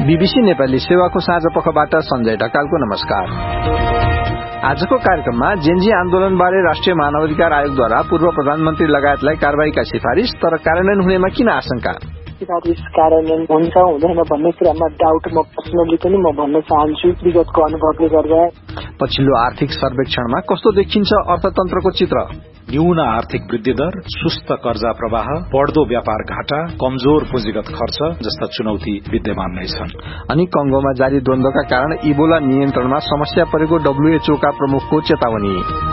BBC Nepali सेवाको साँझ पखबाट सञ्जय ढकालको नमस्कार। आजको कार्यक्रममा जेन्जी आन्दोलनबारे राष्ट्रिय मानवाधिकार आयोगद्वारा पूर्व प्रधानमन्त्री लगायतलाई कारबाहीका सिफारिश, तर कार्यान्वयन हुनेमा किन आशंका? सिफारिश कार्यान्वयन हुन्छ हुँदैन भन्ने कुरामा डाउट म पर्सनली पनि म भन्न चाहन्छु विगतको अनुभवले गर्दा। पछिल्लो आर्थिक सर्वेक्षणमा कस्तो देखिन्छ अर्थतन्त्रको चित्र? न्यून आर्थिक वृद्धि दर, सुस्त कर्जा प्रवाह, बढ्दो व्यापार घाटा, कमजोर पुँजीगत खर्च जस्ता चुनौती विद्यमान नै छन्। अनि कंगोमा जारी द्वन्द्वका कारण इबोला नियन्त्रणमा समस्या परेको WHO का प्रमुखको चेतावनी।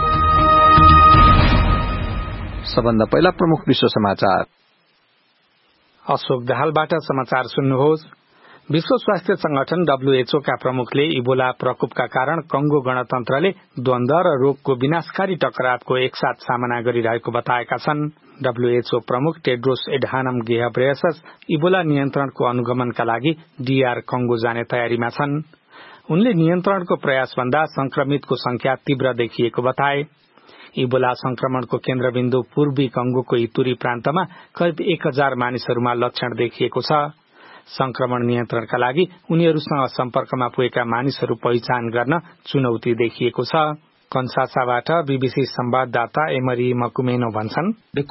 सबभन्दा पहिला प्रमुख विश्व समाचार। अशोक दाहालबाट समाचार सुन्नुहोस्। विश्व स्वास्थ्य संगठन WHO का प्रमुखले इबोला प्रकोपका कारण कंगो गणतन्त्रले द्वन्द र रोगको विनाशकारी टकरावको एकसाथ सामना गरिरहेको बताएका छन्। WHO प्रमुख टेड्रोस एडहानम घेब्रेयसस इबोला नियन्त्रणको अनुगमनका लागि DR कंगो जाने तयारीमा छन्। उनले नियन्त्रणको प्रयासभन्दा संक्रमितको संख्या तीव्र देखिएको बताए। इबोला संक्रमणको केन्द्रबिन्दु पूर्वी कंगोको इतुरी प्रान्तमा करिब 1000 मानिसहरूमा लक्षण देखिएको छ। संक्रमण नियन्त्रणका लागि उनीहरूसँग सम्पर्कमा पुगेका मानिसहरू पहिचान गर्न चुनौती देखिएको छ। कन्सासाबाट बीबीसी संवाददाता एमरी मकुमेनो भन्छन्,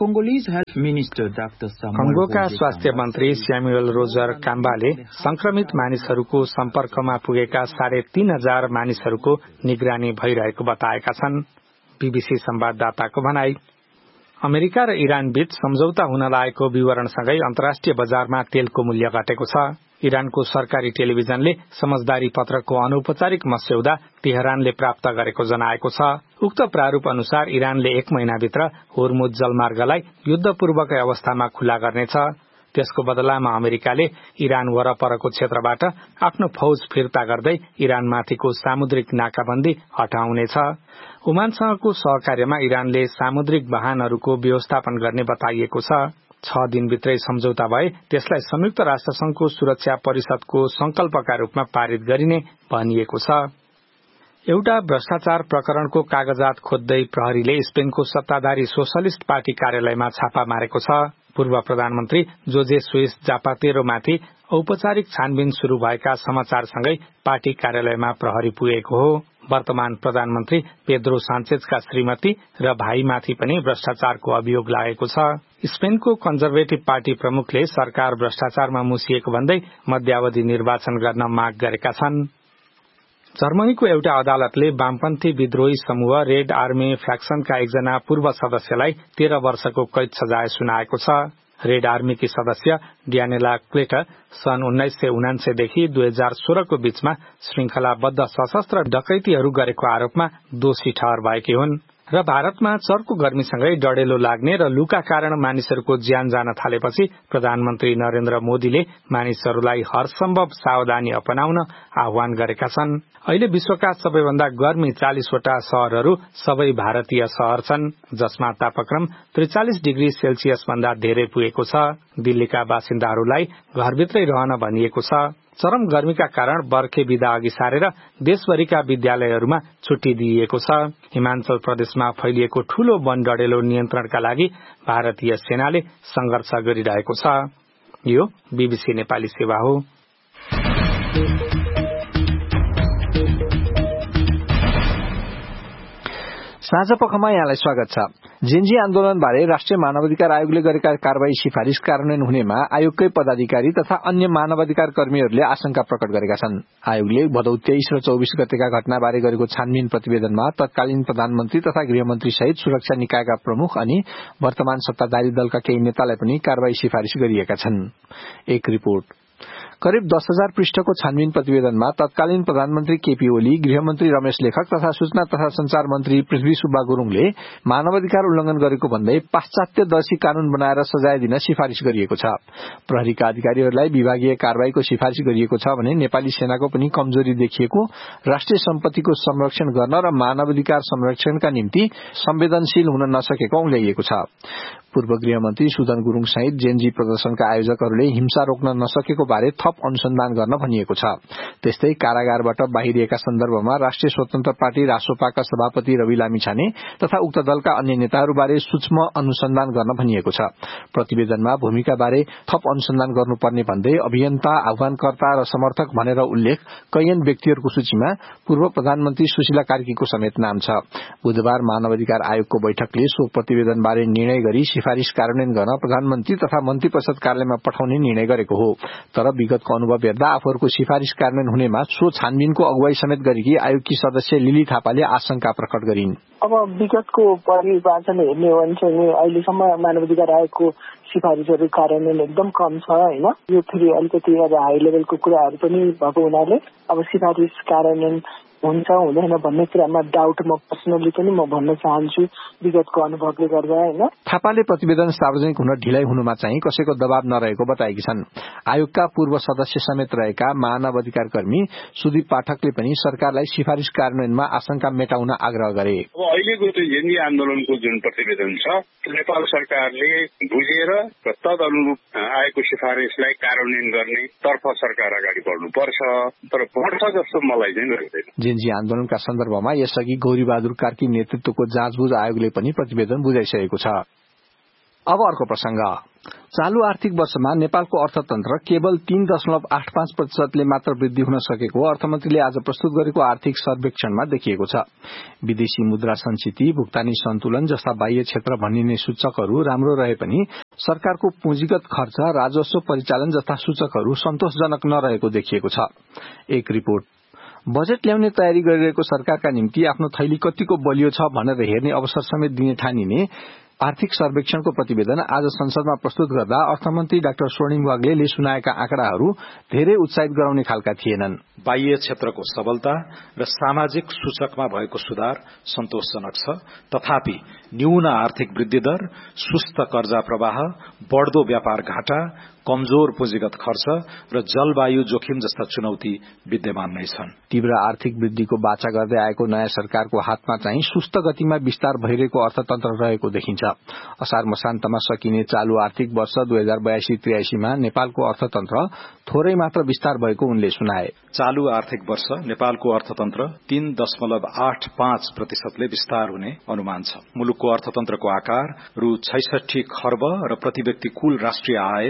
कंगोका स्वास्थ्य मन्त्री स्यामुएल रोजर काम्बाले संक्रमित मानिसहरूको सम्पर्कमा पुगेका 3500 मानिसहरूको निगरानी भइरहेको बताएका छन्। बीबीसी संवाददाताको भनाई, अमेरिका र इरान बीच सम्झौता हुन लागेको विवरणसँगै अन्तर्राष्ट्रिय बजारमा तेलको मूल्य घटेको छ। इरानको सरकारी टेलिभिजनले समझदारी पत्रको अनौपचारिक मस्यौदा तेहरानले प्राप्त गरेको जनाएको छ। उक्त प्रारूप अनुसार इरानले 1 महिनाभित्र होर्मुज जलमार्गलाई युद्धपूर्वकै अवस्थामा खुला गर्नेछ। त्यसको बदलामा अमेरिकाले इरान वरपरको क्षेत्रबाट आफ्नो फौज फिर्ता गर्दै इरानमाथिको सामुद्रिक नाकाबन्दी हटाउनेछ। ओमानसँगको सहकार्यमा इरानले सामुद्रिक वाहनहरूको व्यवस्थापन गर्ने बताइएको छ। 6 दिनभित्रै सम्झौता भए त्यसलाई संयुक्त राष्ट्रसंघको सुरक्षा परिषदको संकल्पका रूपमा पारित गरिने भनिएको छ। एउटा भ्रष्टाचार प्रकरणको कागजात खोज्दै प्रहरीले स्पेनको सत्ताधारी सोशलिस्ट पार्टी कार्यालयमा छापा मारेको छ। पूर्व प्रधानमन्त्री जोजे सुइस जापातेरोमाथि औपचारिक छानबिन शुरू भएका समाचारसँगै पार्टी कार्यालयमा प्रहरी पुगेको हो। वर्तमान प्रधानमन्त्री पेद्रो सान्चेजका श्रीमती र भाइमाथि पनि भ्रष्टाचारको अभियोग लागेको छ। स्पेनको कन्जर्भेटिभ पार्टी प्रमुखले सरकार भ्रष्टाचारमा मुसिएको भन्दै मध्यावधि निर्वाचन गर्न माग गरेका छन्। जर्मनीको एउटा अदालतले वामपन्थी विद्रोही समूह रेड आर्मी फ्याक्सनका एकजना पूर्व सदस्यलाई 13 वर्षको कैद सजाय सुनाएको छ। रेड आर्मीकी सदस्य डियानेला क्लेटर सन् 1999 देखि 2016 को बीचमा श्रृंखलाबद्ध सशस्त्र डकैतीहरू गरेको आरोपमा दोषी ठहर भएकी हुन् र भारतमा चर्को गर्मीसँगै डढेलो लाग्ने र लूका कारण मानिसहरूको ज्यान जान थालेपछि प्रधानमन्त्री नरेन्द्र मोदीले मानिसहरूलाई हरसम्भव सावधानी अपनाउन आह्वान गरेका छन्। अहिले विश्वका सबैभन्दा गर्मी 40 वटा शहरहरू सबै भारतीय शहर छन्, जसमा तापक्रम 43 डिग्री सेल्सियस भन्दा धेरै पुगेको छ। दिल्लीका बासिन्दाहरूलाई घरभित्रै रहन भनिएको छ। चरम गर्मीका कारण बर्खे बिदा अघि सारेर देशभरिका विद्यालयहरूमा छुट्टी दिइएको छ। हिमाचल प्रदेशमा फैलिएको ठूलो वन डढेलो नियन्त्रणका लागि भारतीय सेनाले संघर्ष गरिरहेको छ। यो बीबीसी नेपाली सेवा हो। साँझ पखमा यहाँलाई स्वागत छ। जेन्जी आन्दोलनबारे राष्ट्रिय मानवाधिकार आयोगले गरेका कारबाही सिफारिश कार्यान्वयन हुनेमा आयोगकै पदाधिकारी तथा अन्य मानवाधिकार कर्मीहरूले आशंका प्रकट गरेका छन्। आयोगले भदौ 23 र 24 गतेका घटनाबारे गरेको छानबिन प्रतिवेदनमा तत्कालीन प्रधानमन्त्री तथा गृहमन्त्री सहित सुरक्षा निकायका प्रमुख अनि वर्तमान सत्ताधारी दलका केही नेतालाई पनि कारबाही सिफारिश गरिएका छन्। एक रिपोर्ट। करिब 10,000 पृष्ठको छानबिन प्रतिवेदनमा तत्कालीन प्रधानमन्त्री केपी ओली, गृहमन्त्री रमेश लेखक तथा सूचना तथा संचार मन्त्री पृथ्वी सुब्बा गुरूङले मानवाधिकार उल्लंघन गरेको भन्दै पाश्चात्यदर्शी कानून बनाएर सजाय दिन सिफारिश गरिएको छ। प्रहरीका अधिकारीहरूलाई विभागीय कारबाहीको सिफारिश गरिएको छ भने नेपाली सेनाको पनि कमजोरी देखिएको, राष्ट्रिय सम्पत्तिको संरक्षण गर्न र मानवाधिकार संरक्षणका निम्ति संवेदनशील हुन नसकेको औल्याइएको छ। पूर्व गृहमन्त्री सुदन गुरूङ सहित जेन्जी प्रदर्शनका आयोजकहरूले हिंसा रोक्न नसकेको बारे थप थप अनुसन्धान गर्न भनिएको छ। त्यस्तै कारागारबाट बाहिरिएका सन्दर्भमा राष्ट्रिय स्वतन्त्र पार्टी रासोपाका सभापति रवि लामिछाने तथा उक्त दलका अन्य नेताहरूबारे सूक्ष्म अनुसन्धान गर्न भनिएको छ। प्रतिवेदनमा भूमिकाबारे थप अनुसन्धान गर्नुपर्ने भन्दै अभियन्ता, आह्वानकर्ता र समर्थक भनेर उल्लेख कैयन व्यक्तिहरूको सूचीमा पूर्व प्रधानमन्त्री सुशीला कार्कीको समेत नाम छ। बुधबार मानवाधिकार आयोगको बैठकले सो प्रतिवेदनबारे निर्णय गरी सिफारिश कार्यान्वयन गर्न प्रधानमन्त्री तथा मन्त्री परिषद कार्यालयमा पठाउने निर्णय गरेको हो। तर विगतको अनुभव हेर्दा आफूहरूको सिफारिश कार्यान्वयन हुनेमा सो छानबिनको अगुवाई समेत गरेकी आयोगकी सदस्य लिली थापाले आशंका प्रकट गरिन्। अब विगतको परिवाचन हेर्ने हो भने चाहिँ अहिलेसम्म मानवाधिकार आयोगको सिफारिसहरू कार्यान्वयन एकदम कम छ होइन। यो फेरि अलिकति अब हाई लेभलको कुराहरू पनि भएको हुनाले अब सिफारिस कार्यान्वयन हुन्छ हुँदैन भन्ने कुरामा डाउट म पर्सनली पनि म भन्न चाहन्छु विगतको अनुभवले गर्दा होइन। थापाले प्रतिवेदन सार्वजनिक हुन ढिलाइ हुनुमा चाहिँ कसैको दबाव नरहेको बताएकी छन्। आयोगका पूर्व सदस्य समेत रहेका मानवाधिकार कर्मी सुदीप पाठकले पनि सरकारलाई सिफारिस कार्यान्वयनमा आशंका मेटाउन आग्रह गरे। अब अहिलेको त्यो जेएनजी आन्दोलनको जुन प्रतिवेदन छ नेपाल सरकारले बुझेर र तदनुरूप आएको सिफारिसलाई कार्यान्वयन गर्ने तर्फ सरकार अगाडि बढ्नुपर्छ, तर बढ्छ जस्तो मलाई चाहिँ लाग्दैन। जेएनजी आन्दोलनका सन्दर्भमा यसअघि गौरीबहादुर कार्की नेतृत्वको जाँचबुझ आयोगले पनि प्रतिवेदन बुझाइसकेको छ। अब अर्को प्रसंग। चालू आर्थिक वर्षमा नेपालको अर्थतन्त्र केवल 3.85% मात्र वृद्धि हुन सकेको अर्थमन्त्रीले आज प्रस्तुत गरेको आर्थिक सर्वेक्षणमा देखिएको छ। विदेशी मुद्रा संचिति, भुक्तानी सन्तुलन जस्ता बाह्य क्षेत्र भनिने सूचकहरू राम्रो रहे पनि सरकारको पुँजीगत खर्च, राजस्व परिचालन जस्ता सूचकहरू सन्तोषजनक नरहेको देखिएको छ। एक रिपोर्ट। बजेट ल्याउने तयारी गरिरहेको सरकारका निम्ति आफ्नो थैली कतिको बलियो छ भनेर हेर्ने अवसर समेत दिने ठानिने आर्थिक सर्वेक्षणको प्रतिवेदन आज संसदमा प्रस्तुत गर्दा अर्थमन्त्री डाक्टर स्वर्णिम वाग्लेले सुनाएका आँकडाहरू धेरै उत्साहित गराउने खालका थिएनन्। बाह्य क्षेत्रको सबलता र सामाजिक सूचकमा भएको सुधार सन्तोषजनक छ, तथापि न्यून आर्थिक वृद्धि दर, सुस्त कर्जा प्रवाह, बढ़दो व्यापार घाटा, कमजोर पुँजीगत खर्च र जलवायु जोखिम जस्ता चुनौती विद्यमान नै छन्। तीव्र आर्थिक वृद्धिको बाचा गर्दै आएको नयाँ सरकारको हातमा चाहिँ सुस्त गतिमा विस्तार भइरहेको अर्थतन्त्र रहेको देखिन्छ। असार मसान्तमा सकिने चालू आर्थिक वर्ष 2082-83 मा नेपालको अर्थतन्त्र थोरै मात्र विस्तार भएको उनले सुनाए। चालू आर्थिक वर्ष नेपालको अर्थतन्त्र 3.85% ले विस्तार हुने अनुमान छ। मुलुकको अर्थतन्त्रको आकार रु 66 खर्ब र प्रति व्यक्ति कुल राष्ट्रिय आय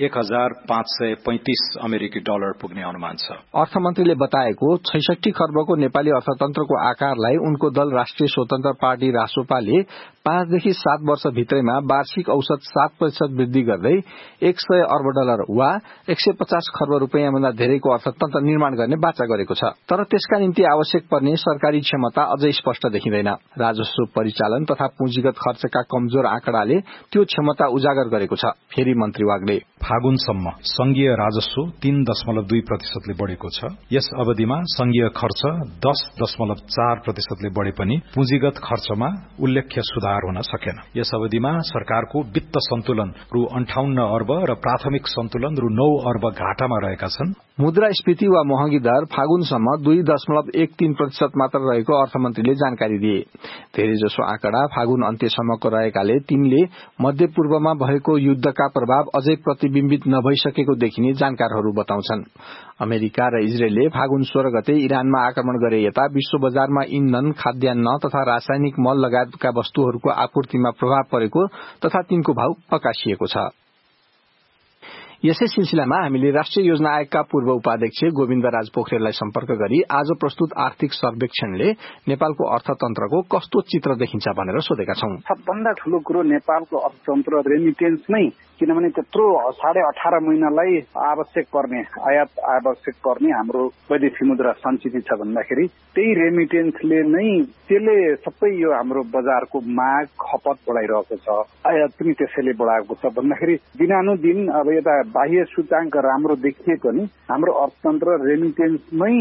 1535 अमेरिकी डलर पुग्ने अनुमान छ। अर्थमन्त्रीले बताएको 66 खर्बको नेपाली अर्थतन्त्रको आकारलाई उनको दल राष्ट्रिय स्वतन्त्र पार्टी रासोपाले 5 देखि 7 वर्ष भित्रैमा वार्षिक औसत 7% वृद्धि गर्दै 100 अर्ब डलर वा 150 खर्ब रूपियाँ भन्दा धेरैको अर्थतन्त्र निर्माण गर्ने बाचा गरेको छ। तर त्यसका निम्ति आवश्यक पर्ने सरकारी क्षमता अझै स्पष्ट देखिँदैन। राजस्व परिचालन तथा पुँजीगत खर्चका कमजोर आँकडाले त्यो क्षमता उजागर गरेको छ। फेरि मन्त्री वाग्ले फागुनसम्म संघीय राजस्व 3.2% ले बढ़ेको छ। यस अवधिमा संघीय खर्च 10.4% ले बढ़े पनि पुँजीगत खर्चमा उल्लेख्य सुधार हुन सकेन। यस अवधिमा सरकारको वित्त सन्तुलन रु 58 अर्ब र प्राथमिक सन्तुलन रु 9 अर्ब घाटामा रहेका छन्। मुद्रास्फीति वा महँगी दर फागुनसम्म 2.13% मात्र रहेको अर्थमन्त्रीले जानकारी दिए। धेरैजसो आँकडा फागुन अन्त्यसम्मको रहेकाले तिनले मध्यपूर्वमा भएको युद्धका प्रभाव अझै प्रतिबिम्बित नभइसकेको देखिने जानकारहरू बताउँछन्। अमेरिका र इजरायलले फागुन 16 गते इरानमा आक्रमण गरे यता विश्व बजारमा इन्धन, खाद्यान्न तथा रासायनिक मल लगायतका वस्तुहरूको आपूर्तिमा प्रभाव परेको तथा तिनको भाव अकासिएको छ। यसै सिलसिलामा हामीले राष्ट्रिय योजना आयोगका पूर्व उपाध्यक्ष गोविन्दराज पोखरेललाई सम्पर्क गरी आज प्रस्तुत आर्थिक सर्वेक्षणले नेपालको अर्थतन्त्रको कस्तो चित्र देखिन्छ भनेर सोधेका छौं। सबभन्दा ठूलो कुरो नेपालको अर्थतन्त्र रेमिटेन्स नै, किनभने त्यत्रो 18.5 महिनालाई आवश्यक पर्ने आयात आवश्यक पर्ने हाम्रो वैदेशिक मुद्रा सञ्चित छ भन्दाखेरि त्यही रेमिटेन्सले नै त्यसले सबै यो हाम्रो बजारको माग खपत बढाइरहेको छ, आयात पनि त्यसैले बढाएको छ भन्दाखेरि दिनानुदिन अब यता बाह्य सूचाङ्क राम्रो देखिए पनि हाम्रो अर्थतन्त्र रेमिटेन्समै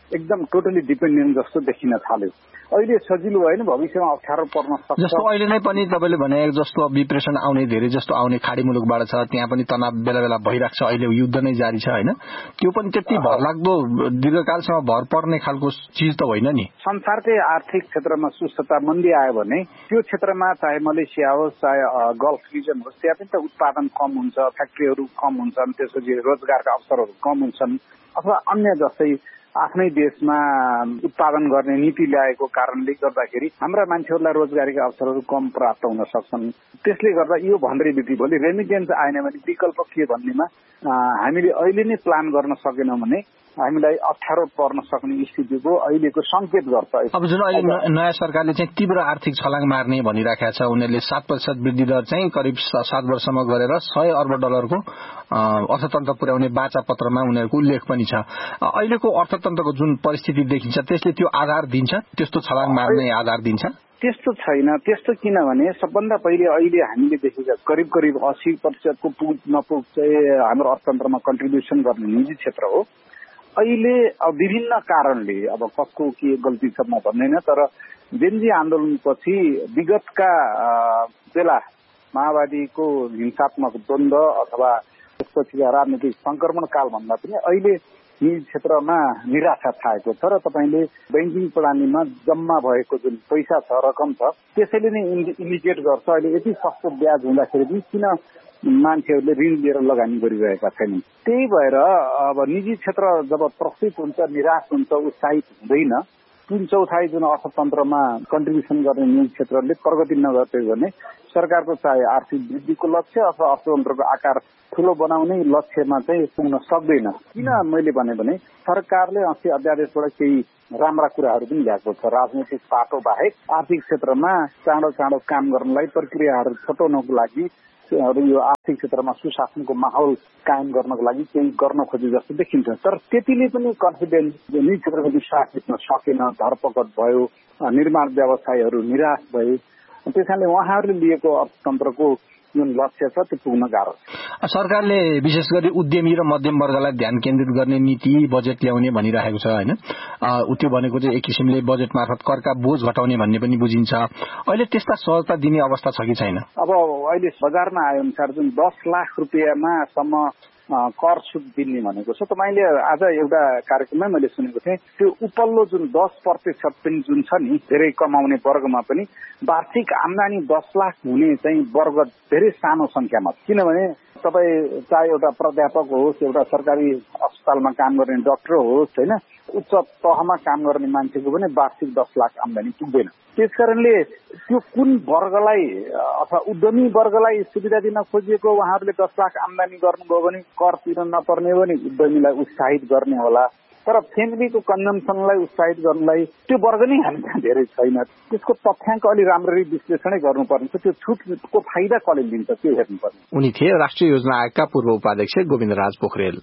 एकदम टोटली डिपेन्डेन्ट जस्तो देखिन थाल्यो। अहिले सजिलो होइन, भविष्यमा अप्ठ्यारो पर्न सक्छ। जस्तो अहिले नै पनि तपाईँले भने जस्तो डिप्रेसन आउने धेरै जस्तो आउने खाडी मुलुकबाट छ, त्यहाँ पनि तनाव बेला बेला भइरहेको छ, अहिले युद्ध नै जारी छ होइन, त्यो पनि त्यति भरलाग्दो दीर्घकालसम्म भर पर्ने खालको चिज त होइन नि। संसारकै आर्थिक क्षेत्रमा सुस्तता मन्दी आयो भने त्यो क्षेत्रमा चाहे मलेसिया होस् चाहे गल्फ रिजन होस्, त्यहाँ पनि त उत्पादन कम हुन्छ, फ्याक्ट्रीहरू कम हुन्छन्, त्यसपछि रोजगारका अवसरहरू कम हुन्छन्, अथवा अन्य जस्तै आफ्नै देशमा उत्पादन गर्ने नीति ल्याएको कारणले गर्दाखेरि हाम्रा मान्छेहरूलाई रोजगारीका अवसरहरू कम प्राप्त हुन सक्छन्। त्यसले गर्दा यो भन्दैबित्ति भोलि रेमिटेन्स आएन भने विकल्प के भन्नेमा हामीले अहिले नै प्लान गर्न सकेनौँ भने हामीलाई अप्ठ्यारो पर्न सक्ने स्थितिको अहिलेको संकेत गर्छ। अब जुन अहिले नयाँ सरकारले चाहिँ तीव्र आर्थिक छलाङ मार्ने भनिराखेको छ, उनीहरूले 7% वृद्धि दर चाहिँ करिब 7 वर्षमा गरेर $100 अर्ब अर्थतन्त्र पुर्याउने बाचा पत्रमा उनीहरूको उल्लेख पनि छ। अहिलेको अर्थतन्त्रको जुन परिस्थिति देखिन्छ त्यसले त्यो आधार दिन्छ, त्यस्तो छलाङ मार्ने आधार दिन्छ? त्यस्तो छैन। त्यस्तो किनभने सबभन्दा पहिले अहिले हामीले देखेका करिब 80% को पुग नपुग चाहिँ हाम्रो अर्थतन्त्रमा कन्ट्रिब्युसन गर्ने निजी क्षेत्र हो। अहिले विभिन्न कारणले अब कसको के गल्ती छ म भन्दैन, तर जेनजी आन्दोलनपछि विगतका बेला माओवादीको हिंसात्मक द्वन्द्व अथवा त्यसपछिका राजनीतिक संक्रमण काल भन्दा पनि अहिले निजी क्षेत्रमा निराशा छाएको छ र तपाईँले बैंकिङ प्रणालीमा जम्मा भएको जुन पैसा छ, रकम छ, त्यसैले नै इन्डिकेट गर्छ अहिले यति सस्तो ब्याज हुँदाखेरि पनि किन मान्छेहरूले ऋण लिएर लगानी गरिरहेका छैनन्। त्यही भएर अब निजी क्षेत्र जब त्रसित हुन्छ, निराश हुन्छ, उत्साहित हुँदैन, 3/4 जुन अर्थतन्त्रमा कन्ट्रिब्युसन गर्ने निजी क्षेत्रले प्रगति नगर्दै भने सरकारको चाहे आर्थिक वृद्धिको लक्ष्य अथवा अर्थतन्त्रको आकार ठूलो बनाउने लक्ष्यमा चाहिँ पुग्न सक्दैन। किन मैले भने सरकारले अस्ति अध्यादेशबाट केही राम्रा कुराहरू पनि ल्याएको छ। राजनैतिक पाटो बाहेक आर्थिक क्षेत्रमा चाँडो चाँडो काम गर्नलाई, प्रक्रियाहरू छोटाउनको लागि, यो आर्थिक क्षेत्रमा सुशासनको माहौल कायम गर्नको लागि केही गर्न खोजे जस्तो देखिन्छ। तर त्यतिले पनि कन्फिडेन्स निजी क्षेत्रमा विश्वास जित्न सकेन, धरपकड भयो, निर्माण व्यवसायीहरू निराश भए। त्यसैले उहाँहरूले लिएको अर्थतन्त्रको जुन लक्ष्य छ त्यो पुग्न गाह्रो छ। सरकारले विशेष गरी उद्यमी र मध्यम वर्गलाई ध्यान केन्द्रित गर्ने नीति बजेट ल्याउने भनिरहेको छ होइन। त्यो भनेको चाहिँ एक किसिमले बजेट मार्फत करका बोझ घटाउने भन्ने पनि बुझिन्छ। अहिले त्यस्ता सहजता दिने अवस्था छ कि छैन? अब अहिले बजारमा आए अनुसार जुन 10 लाख रुपियाँमा सम्म कर छुट दिने भनेको छ। तपाईँले आज एउटा कार्यक्रममा मैले सुनेको थिएँ, त्यो उपल्लो जुन 10% पनि जुन छ नि, धेरै कमाउने वर्गमा पनि वार्षिक आम्दानी 10 लाख हुने चाहिँ वर्ग धेरै सानो संख्यामा। किनभने तपाईँ चाहे एउटा प्राध्यापक होस्, एउटा सरकारी अस्पतालमा काम गर्ने डाक्टर होस् होइन, उच्च तहमा काम गर्ने मान्छेको पनि वार्षिक 10 लाख आम्दानी पुग्दैन। त्यसकारणले त्यो कुन वर्गलाई अथवा उद्यमी वर्गलाई सुविधा दिन खोजिएको, उहाँहरूले 10 लाख आम्दानी गर्नुभयो भने कर तिर्न नपर्ने हो भने उद्यमीलाई उत्साहित गर्ने होला। तर फेमिलीको कन्जम्सनलाई उत्साहित गर्नलाई त्यो वर्ग नै हामीमा धेरै छैन। त्यसको तथ्याङ्क अलि राम्ररी विश्लेषणै गर्नुपर्ने छ। त्यो छुटको फाइदा कसले लिन्छ त्यो हेर्नुपर्ने। उनी थिए राष्ट्रिय योजना आयोगका पूर्व उपाध्यक्ष गोविन्दराज पोखरेल।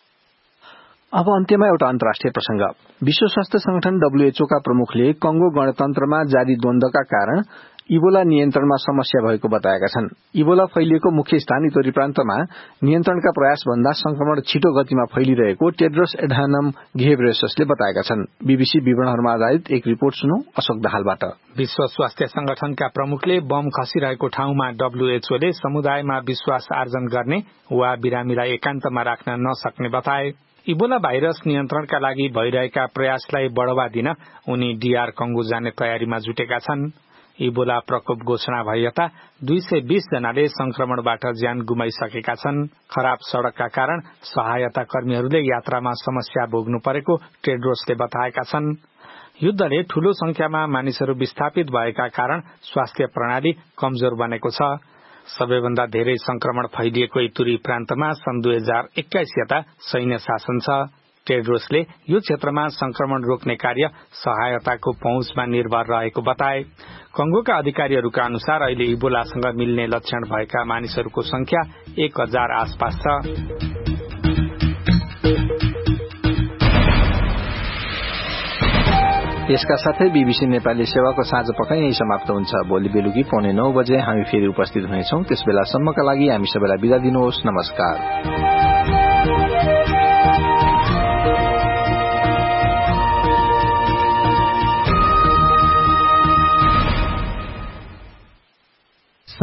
अब अन्त्यमा एउटा अन्तर्राष्ट्रिय प्रसंग। विश्व स्वास्थ्य संगठन WHO का प्रमुखले कंगो गणतन्त्रमा जारी द्वन्द्वका कारण इबोला नियन्त्रणमा समस्या भएको बताएका छन्। इबोला फैलिएको मुख्य स्थान इतोरी प्रान्तमा नियन्त्रणका प्रयास भन्दा संक्रमण छिटो गतिमा फैलिरहेको टेड्रोस एडानम घेब्रेयससले बताएका छन्। बीबीसी विवरणहरूमा आधारित एक रिपोर्ट सुनौ अशोक दाहालबाट। विश्व स्वास्थ्य संगठनका प्रमुखले बम खसिरहेको ठाउँमा WHO ले समुदायमा विश्वास आर्जन गर्ने वा बिरामीलाई एकान्तमा राख्न नसक्ने बताए। इबोला भाइरस नियन्त्रणका लागि भइरहेका प्रयासलाई बढ़ावा दिन उनी DR कंगो जाने तयारीमा जुटेका छन्। इबोला प्रकोप घोषणा भए यता 220 जनाले संक्रमणबाट ज्यान गुमाइसकेका छन्। खराब सड़कका कारण सहायता कर्मीहरूले यात्रामा समस्या भोग्नु परेको टेड्रोसले बताएका छन्। युद्धले ठूलो संख्यामा मानिसहरू विस्थापित भएका कारण स्वास्थ्य प्रणाली कमजोर बनेको छ। सबैभन्दा धेरै संक्रमण फैलिएको इतुरी प्रान्तमा सन् 2021 यता सैन्य शासन छ। टेड्रोसले यो क्षेत्रमा संक्रमण रोक्ने कार्य सहायताको पहुँचमा निर्भर रहेको बताए। कंगोका अधिकारीहरूका अनुसार अहिले इबोलासँग मिल्ने लक्षण भएका मानिसहरूको संख्या 1000 आसपास छ। यसका साथै बीबीसी नेपाली सेवाको साँझ पख यही समाप्त हुन्छ। भोलि बेलुकी 9:15 बजे हामी फेरि उपस्थित हुनेछौं। त्यसबेलासम्मका लागि हामी सबैलाई बिदा दिनुहोस्। नमस्कार।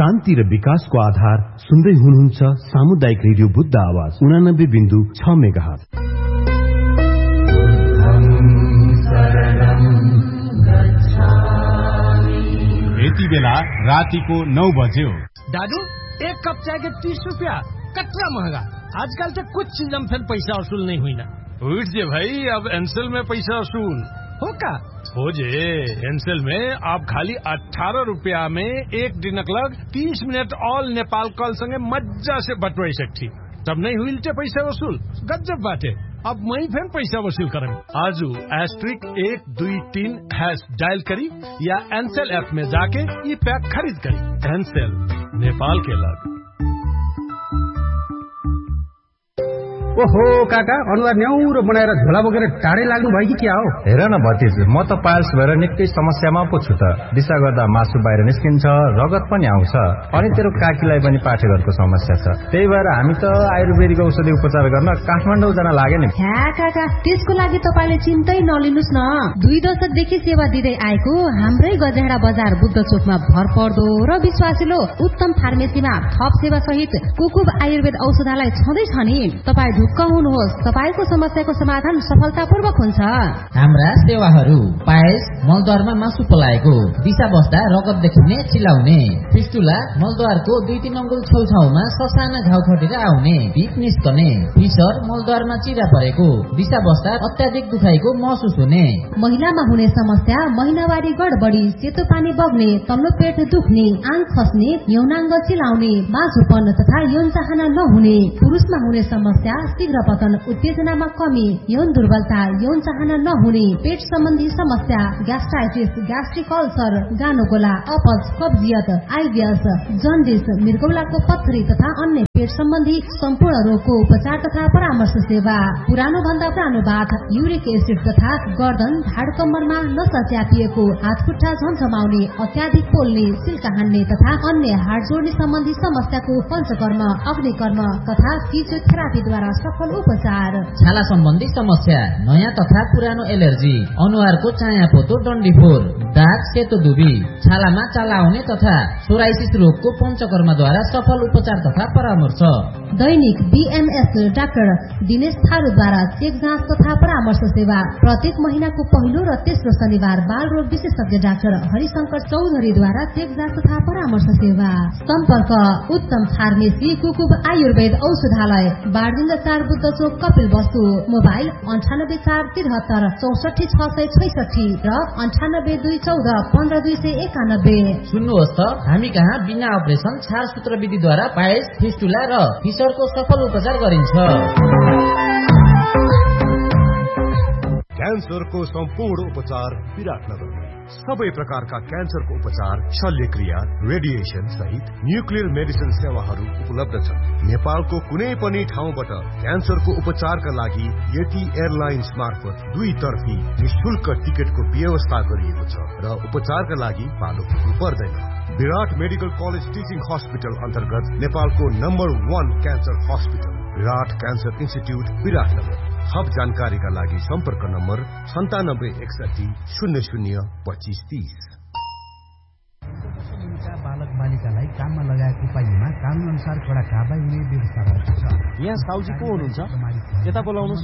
शान्ति र विकासको आधार सुन्दै हुनुहुन्छ सामुदायिक रेडियो बुद्ध आवाज 89.6 मेगाहर्ज। यति बेला रातिको 9 बज्यो। दादू, एक कप चाय के 30 रुपया, कतरा महंगा। आजकल तो कुछ चीजों में पैसा वसूल नहीं हुई ना। उठ जे भाई, अब एनसेल में पैसा वसूल हो का हो जे। एनसेल में आप खाली 18 रुपया में 1 दिनक लग 30 मिनट ऑल नेपाल कॉल संगे मजा से बटवाई सकती। तब नहीं हुई पैसा वसूल, गजब बात है। अब मैं फिर पैसा वसूल करें। आजू *123# डायल करी या एनसेल ऐप में जाके ये पैक खरीद करी। एनसेल, नेपाल के लग। ओहो काका, अनुहार न्याउरो बनाएर झोला बोकेर टाढै लाग्नु भयो कि क्या हो? हेर न भतिज, म त पाइल्स भएर निकै समस्यामा पो छु त। दिशा गर्दा मासु बाहिर निस्किन्छ, रगत पनि आउँछ, अनि तेरो काकीलाई पनि पाठेघरको समस्या छ। त्यही भएर हामी त आयुर्वेदिक औषधि उपचार गर्न काठमाडौँ जान लाग्यो नि। ह्या काका, त्यसको लागि तपाईले चिन्तै नलिनुस् न। 2 दशकदेखि सेवा दिँदै आएको हाम्रै गजेडा बजार बुद्ध चोकमा भरपर्दो र विश्वासिलो उत्तम फार्मेसीमा थप सेवा सहित कुकुब आयुर्वेद औषधालय छँदैछ नि। तपाई ढुक्क हुनुहोस्, तपाईको समस्याको समाधान सफलतापूर्वक हुन्छ। हाम्रा सेवाहरू पायस, मलद्वारमा मासु पलाएको, दिशा बस्दा रगत देखिने चिलाउने, फिस्टुला, मलद्वारको 2-3 अङ्गुल छेउछाउमा ससाना घाउ खटेर आउने, पिप निस्कने, फिसर, मलद्वारमा चिरा परेको, दिशा बस्दा अत्याधिक दुखाइको महसुस हुने, महिलामा हुने समस्या महिनावारी गडबडी, सेतो पानी बग्ने, तल्लो पेट दुख्ने, आङ खस्ने, यौनाङ्ग चिलाउने, माझोपन तथा यौन चाहना नहुने, पुरुषमा हुने समस्या शीघ्र पतन, उत्तेजनामा कमी, यौन दुर्बलता, यौन चाहना नहुने, पेट सम्बन्धी समस्या, ग्यास्ट्राइटिस, ग्यास्ट्रिक अल्सर, गानोगोला, अपच, कब्जियत, आइबिएस, जन्डिस, मृगौलाको पत्थरी तथा अन्य पेट सम्बन्धी सम्पूर्ण रोगको उपचार तथा परामर्श सेवा। पुरानो भन्दा पुरानो बाथ, युरिक एसिड तथा गर्दन, ढाड कम्मरमा नसा च्यापिएको, हात खुट्टा झमझमाउने, अत्याधिक पोल्ने, सिल्का हान्ने तथा अन्य हाड जोड्ने सम्बन्धी समस्याको पञ्चकर्म, अग्निकर्म तथा फिजियोथेरापीद्वारा सफल उपचार। छाला सम्बन्धी समस्या, नयाँ तथा पुरानो एलर्जी, अनुहारको चायापोतो, डन्डीफोर, दाग, सेतो दुबी, छालामा चाला आउने तथा सोराइसिस रोगको पञ्चकर्मद्वारा सफल उपचार तथा परामर्श। दैनिक बीएमएस डाक्टर दिनेश थारूद्वारा चेक जाँच तथा परामर्श सेवा। प्रत्येक महिनाको पहिलो र तेस्रो शनिबार बाल रोग विशेषज्ञ डाक्टर हरिशंकर चौधरीद्वारा चेक जाँच तथा परामर्श सेवा। सम्पर्क उत्तम फार्मेसी कुकुब आयुर्वेद औषधालय, बारदिन 4 बुद्ध चोक, कपिल वस्तु। मोबाइल 9843 64666 र 9821415291। सुन्नुहोस् त, हामी कहाँ बिना अपरेसन छारसूत्र विधिद्वारा पायस, फिस्टुला र फिसरको सफल उपचार गरिन्छ। क्यान्सरको सम्पूर्ण उपचार विराटनगर। सबै प्रकारका क्यान्सरको उपचार, शल्यक्रिया, रेडिएसन सहित न्युक्लियर मेडिसिन सेवाहरू उपलब्ध छन्। नेपालको कुनै पनि ठाउँबाट क्यान्सरको उपचारका लागि यति एयरलाइन्स मार्फत 2 तर्फी निशुल्क टिकटको व्यवस्था गरिएको छ र उपचारका लागि पालो पुग्नु पर्दैन। विराट मेडिकल कलेज टिचिङ हस्पिटल अन्तर्गत नेपालको नम्बर 1 क्यान्सर हस्पिटल विराट क्यान्सर इन्स्टिट्युट विराटनगर। थप जानकारीका लागि सम्पर्क नम्बर 9761002530। बालक बालिकालाई काममा लगाएको पाइएमा कानून अनुसार कडा कारबाही हुने व्यवस्था रहेको छ। यहाँ साउजी को हुनुहुन्छ? यता बोलाउनुस्।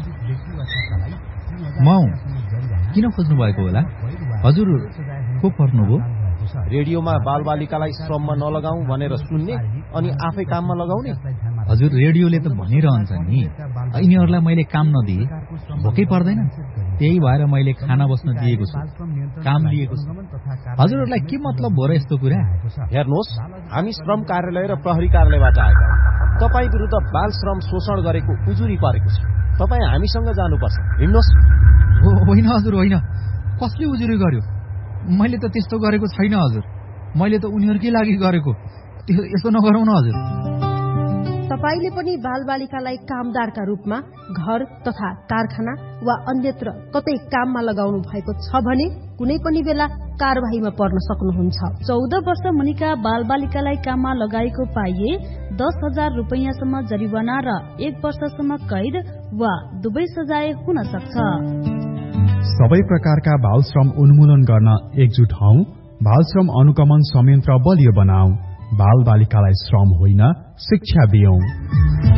म किन खोज्नु भएको होला? हजुर को पर्नुभयो? रेडियोमा बालबालिकालाई श्रममा नलगाऊ भनेर सुन्ने अनि आफै काममा लगाउने। हजुर, रेडियोले त भनिरहन्छ नि, यिनीहरूलाई मैले काम नदिए भोकै पर्दैन। त्यही भएर मैले खाना बस्न दिएको छु, काम लिएको छु। हजुरहरूलाई के मतलब हो र यस्तो कुरा? हेर्नुहोस्, हामी श्रम कार्यालय र प्रहरी कार्यालयबाट आएका तपाईँ विरुद्ध बाल श्रम शोषण गरेको उजुरी परेको छ। तपाईँ हामीसँग जानुपर्छ। हिँड्नुहोस्। होइन हजुर, होइन। कसले उजुरी गर्यो? मैले त त्यस्तो गरेको छैन हजुर। मैले त उनीहरूकै लागि गरेको। यसो नगरौँ न हजुर। तपाईले पनि बालबालिकालाई कामदारका रूपमा घर तथा कारखाना वा अन्यत्र कतै काममा लगाउनु भएको छ भने कुनै पनि बेला कारबाहीमा पर्न सक्नुहुन्छ। 14 वर्ष मुनिका बालबालिकालाई काममा लगाएको पाइए 10,000 रुपैयाँसम्म जरिवाना र 1 वर्षसम्म कैद वा दुवै सजाय हुन सक्छ। सबै प्रकारका बाल श्रम उन्मूलन गर्न एकजुट हौ। बाल श्रम अनुगमन संयन्त्र बलियो बनाऊ। बाल बालिकालाई श्रम होइन शिक्षा दियौं।